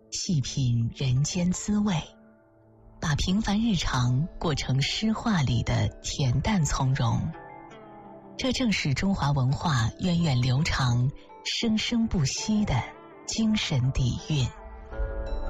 细品人间滋味，把平凡日常过成诗画里的恬淡从容。这正是中华文化源远流长、生生不息的精神底蕴。